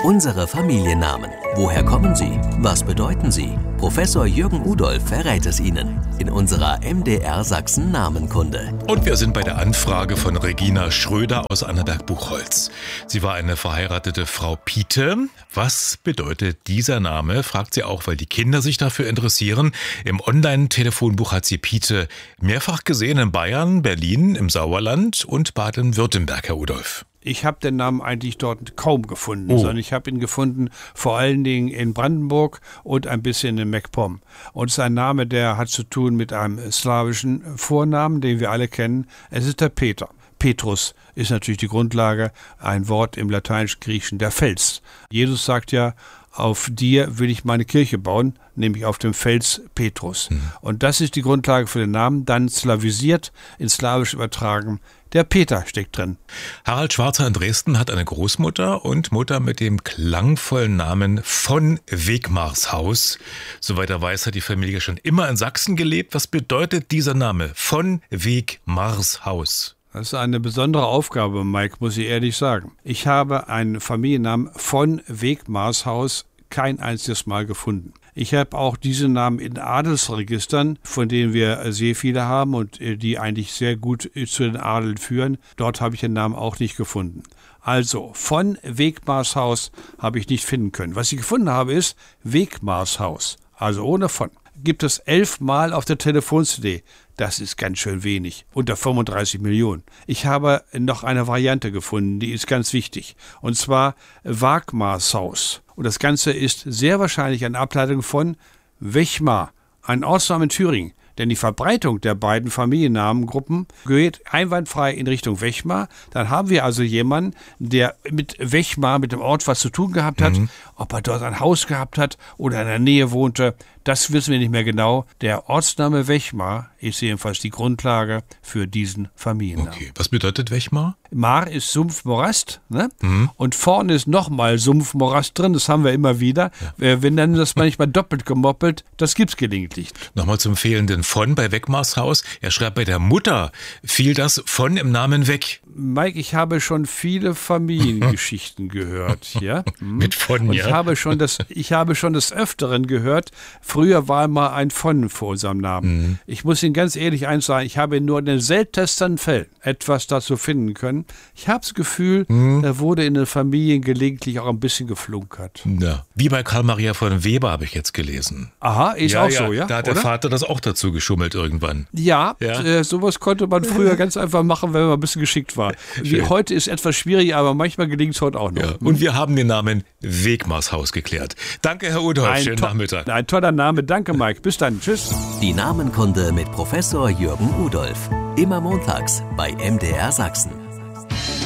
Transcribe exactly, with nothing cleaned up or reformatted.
Unsere Familiennamen. Woher kommen sie? Was bedeuten sie? Professor Jürgen Udolph verrät es Ihnen in unserer M D R Sachsen Namenkunde. Und wir sind bei der Anfrage von Regina Schröder aus Annaberg-Buchholz. Sie war eine verheiratete Frau Piete. Was bedeutet dieser Name, fragt sie auch, weil die Kinder sich dafür interessieren. Im Online-Telefonbuch hat sie Piete mehrfach gesehen in Bayern, Berlin, im Sauerland und Baden-Württemberg, Herr Udolph. Ich habe den Namen eigentlich dort kaum gefunden, oh. sondern ich habe ihn gefunden vor allen Dingen in Brandenburg und ein bisschen in MacPom. Und es ist ein Name, der hat zu tun mit einem slawischen Vornamen, den wir alle kennen. Es ist der Peter. Petrus ist natürlich die Grundlage, ein Wort im Lateinisch-Griechischen, der Fels. Jesus sagt ja, auf dir will ich meine Kirche bauen, nämlich auf dem Fels Petrus. Mhm. Und das ist die Grundlage für den Namen, dann slavisiert, ins Slawisch übertragen. Der Peter steckt drin. Harald Schwarzer in Dresden hat eine Großmutter und Mutter mit dem klangvollen Namen von Wegmarshaus. Soweit er weiß, hat die Familie schon immer in Sachsen gelebt. Was bedeutet dieser Name von Wegmarshaus? Das ist eine besondere Aufgabe, Mike, muss ich ehrlich sagen. Ich habe einen Familiennamen von Wegmarshaus kein einziges Mal gefunden. Ich habe auch diese Namen in Adelsregistern, von denen wir sehr viele haben und die eigentlich sehr gut zu den Adeln führen. Dort habe ich den Namen auch nicht gefunden. Also von Wegmarshaus habe ich nicht finden können. Was ich gefunden habe, ist Wegmarshaus, also ohne von. Gibt es elfmal auf der Telefon-C D. Das ist ganz schön wenig, unter fünfunddreißig Millionen. Ich habe noch eine Variante gefunden, die ist ganz wichtig, und zwar Wagmarshaus. Und das Ganze ist sehr wahrscheinlich eine Ableitung von Wechmar, ein Ortsname in Thüringen. Denn die Verbreitung der beiden Familiennamengruppen geht einwandfrei in Richtung Wechmar. Dann haben wir also jemanden, der mit Wechmar, mit dem Ort was zu tun gehabt hat. Mhm. Ob er dort ein Haus gehabt hat oder in der Nähe wohnte, das wissen wir nicht mehr genau. Der Ortsname Wechmar ist jedenfalls die Grundlage für diesen Familiennamen. Okay, was bedeutet Wechmar? Mar ist Sumpfmorast, ne? Mhm. Und vorne ist nochmal Sumpfmorast drin, das haben wir immer wieder. Ja. Wir nennen das manchmal doppelt gemoppelt, das gibt's gelegentlich. Nochmal zum fehlenden von bei Wegmarshaus. Er schreibt, bei der Mutter fiel das von im Namen weg. Mike, ich habe schon viele Familiengeschichten gehört, ja? Mhm. Mit von, Und ja. ich habe schon das, ich habe schon des Öfteren gehört, früher war mal ein von vor unserem Namen. Mhm. Ich muss Ihnen ganz ehrlich eins sagen, ich habe nur in den seltensten Fällen etwas dazu finden können. Ich habe das Gefühl, mhm. da wurde in den Familien gelegentlich auch ein bisschen geflunkert. Ja. Wie bei Karl Maria von Weber habe ich jetzt gelesen. Aha, ist ja, auch ja. so, ja? Da hat der Oder? Vater das auch dazu geschummelt irgendwann. Ja, ja. Äh, sowas konnte man früher ganz einfach machen, wenn man ein bisschen geschickt war. Wie, heute ist etwas schwierig, aber manchmal gelingt es heute auch noch. Ja. Und wir haben den Namen Wegmarshaus geklärt. Danke, Herr Udolph. Ein Schönen to- Nachmittag. Ein toller Name. Danke, Mike. Bis dann. Tschüss. Die Namenkunde mit Professor Jürgen Udolph. Immer montags bei M D R Sachsen.